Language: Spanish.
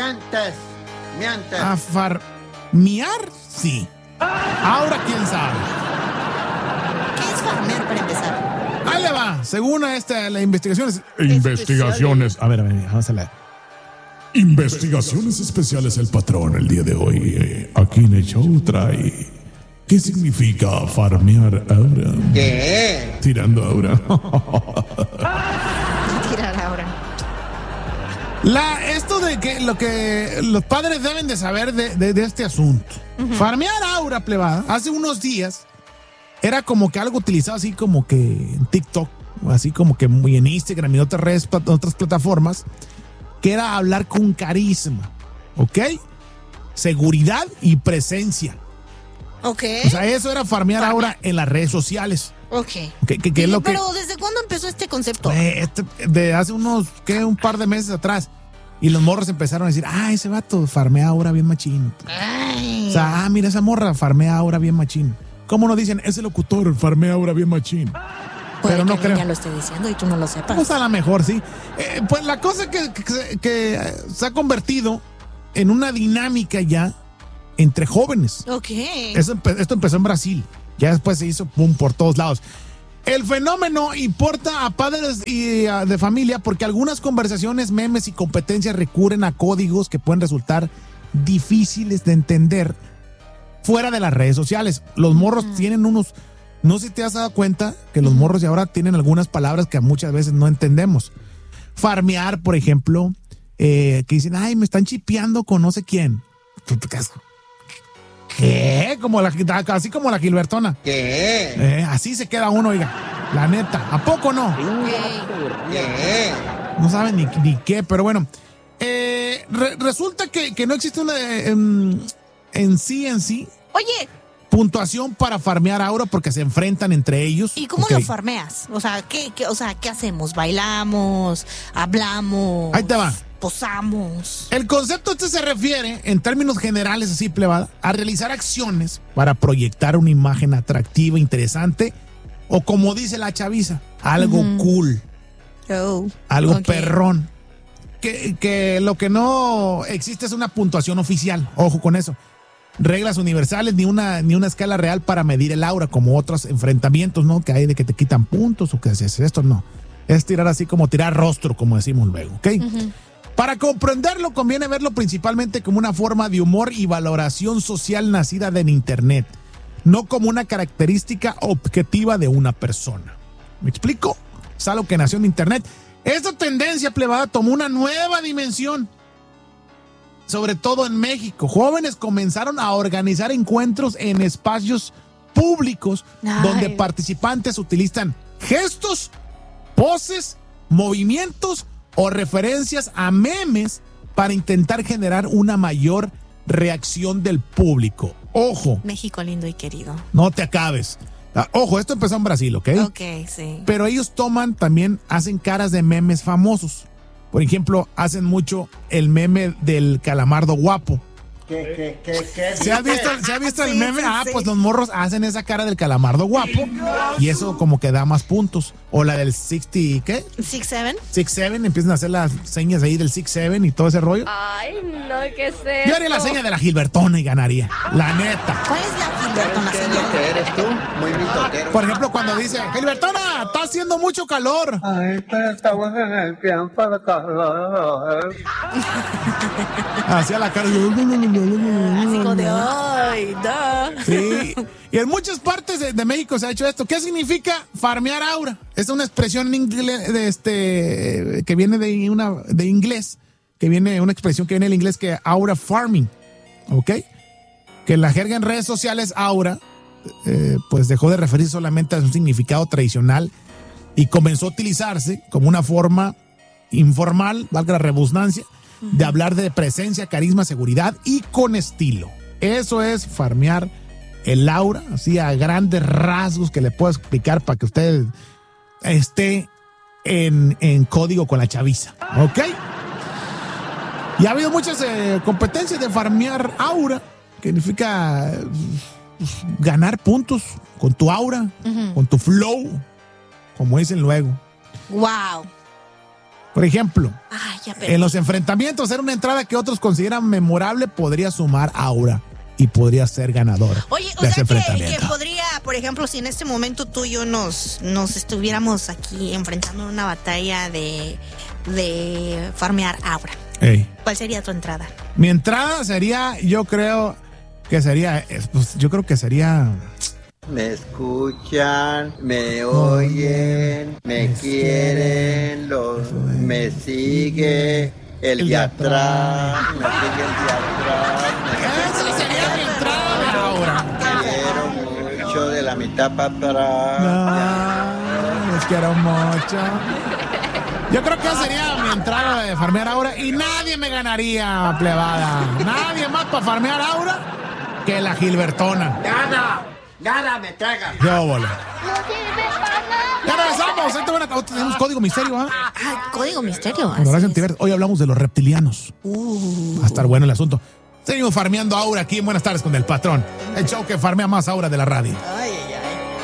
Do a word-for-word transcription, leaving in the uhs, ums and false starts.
Mientes, mientes. A farmear, sí. Ahora, ¿quién sabe? ¿Qué es farmear para empezar? Ahí le va. Según esta, las investigaciones. Investigaciones. A ver, a ver, vamos a leer. Investigaciones especiales el patrón el día de hoy. Eh, aquí en el show trae. ¿Qué significa farmear aura? ¿Qué? Tirando aura. Tirar ahora. La, esto de que lo que los padres deben de saber de, de, de este asunto. Uh-huh. Farmear aura, plebada, hace unos días era como que algo utilizado así como que en TikTok, así como que muy en Instagram y otras redes, otras plataformas, que era hablar con carisma, ¿ok? Seguridad y presencia. Ok. O sea, eso era farmear Farmear. aura en las redes sociales. Ok. Que, que, que es lo Pero que, ¿desde cuándo empezó este concepto? eh, este, de hace unos, ¿qué? Un par de meses atrás. Y los morros empezaron a decir, ah, ese vato farmea aura bien machín. Ay. O sea, ah, mira, esa morra farmea aura bien machín. ¿Cómo nos dicen? Ese locutor farmea aura bien machín. Puede Pero no que creo. ya lo esté diciendo y tú no lo sepas. Pues a lo mejor sí. Eh, pues la cosa que, que, que eh, se ha convertido en una dinámica ya entre jóvenes. Ok. Eso empe- esto empezó en Brasil. Ya después se hizo boom por todos lados. El fenómeno importa a padres y uh, de familia porque algunas conversaciones, memes y competencias recurren a códigos que pueden resultar difíciles de entender fuera de las redes sociales. Los morros mm. tienen unos... No sé si te has dado cuenta que los morros de ahora tienen algunas palabras que muchas veces no entendemos. Farmear, por ejemplo, eh, que dicen, ay, me están chipeando con no sé quién. ¿Qué? Como la, así como la Gilbertona. ¿Qué? Eh, así se queda uno, oiga. La neta. ¿A poco no? ¿Qué? No saben ni, ni qué, pero bueno. Eh, re, resulta que, que no existe una en, en sí, en sí. Oye. Puntuación para farmear aura porque se enfrentan entre ellos. ¿Y cómo okay. lo farmeas? O sea, ¿qué, qué, o sea, ¿qué hacemos? ¿Bailamos? ¿Hablamos? Ahí te va. ¿Posamos? El concepto este se refiere, en términos generales así plebada, a realizar acciones para proyectar una imagen atractiva, interesante, o como dice la chaviza, algo uh-huh. cool. Oh, algo okay. perrón. Que, que lo que no existe es una puntuación oficial. Ojo con eso. Reglas universales, ni una, ni una escala real para medir el aura, como otros enfrentamientos, ¿no? Que hay de que te quitan puntos o que haces esto, no. Es tirar así como tirar rostro, como decimos luego, ¿ok? Uh-huh. Para comprenderlo, conviene verlo principalmente como una forma de humor y valoración social nacida en Internet, no como una característica objetiva de una persona. ¿Me explico? Es algo que nació en Internet. Esta tendencia plebada tomó una nueva dimensión. Sobre todo en México, jóvenes comenzaron a organizar encuentros en espacios públicos Ay. donde participantes utilizan gestos, poses, movimientos o referencias a memes para intentar generar una mayor reacción del público. Ojo. México lindo y querido. No te acabes. Ojo, esto empezó en Brasil, ¿ok? Ok, sí. Pero ellos toman también, hacen caras de memes famosos. Por ejemplo, hacen mucho el meme del calamardo guapo. ¿Qué, qué, qué, qué? ¿Se ha visto, ¿se ha visto sí, el meme? Sí, ah, sí. Pues los morros hacen esa cara del calamardo guapo y eso como que da más puntos. O la del sesenta, ¿qué? Six Seven. Six Seven, empiezan a hacer las señas ahí del Six Seven y todo ese rollo. Ay, no, ¿qué es eso? Yo haría la seña de la Gilbertona y ganaría. La neta. ¿Cuál es la Gilbertona, ¿Qué es señor? lo que eres tú? Muy mitotero. Por ejemplo, cuando dice, Gilbertona, está haciendo mucho calor. Ay, pero estamos en el tiempo de calor. Hacía la cara. Así como de, ay, no. Sí, y en muchas partes de, de México se ha hecho esto. ¿Qué significa farmear aura? Es una expresión en inglés, de este, que viene de, una, de inglés, que viene, una expresión que viene del inglés que aura farming, ¿ok? Que en la jerga en redes sociales, aura, eh, pues dejó de referirse solamente a un significado tradicional y comenzó a utilizarse como una forma informal, valga la redundancia, de hablar de presencia, carisma, seguridad y con estilo. Eso es farmear el aura, así a grandes rasgos que le puedo explicar para que usted esté en, en código con la chaviza, ¿ok? Y ha habido muchas eh, competencias de farmear aura, que significa eh, ganar puntos con tu aura, uh-huh. con tu flow, como dicen luego. Wow. Por ejemplo, Ay, ya perdí. en los enfrentamientos, hacer una entrada que otros consideran memorable podría sumar aura y podría ser ganador Oye, o de ese sea que, enfrentamiento. que podría, por ejemplo, si en este momento tú y yo nos, nos estuviéramos aquí enfrentando en una batalla de, de farmear aura, Ey. ¿cuál sería tu entrada? Mi entrada sería, yo creo que sería, eh, pues, yo creo que sería... Me escuchan, me oyen, me quieren, los, me sigue el de atrás, me sigue el de atrás, Esa sería mi entrada de aura. me quiero mucho de la mitad para atrás. No, les quiero mucho. Yo creo que esa sería mi entrada de farmear aura y nadie me ganaría, plebada. Nadie más para farmear aura que la Gilbertona. Nada, nada me traga. Yo, bola. Ya regresamos. Ahorita van a- tenemos código misterio, ¿ah? Ah, código misterio. Con así Horacio es. Antiveros. Hoy hablamos de los reptilianos. Uh, Va a estar bueno el asunto. Seguimos farmeando aura aquí en Buenas tardes con el patrón. El show que farmea más aura de la radio. ay,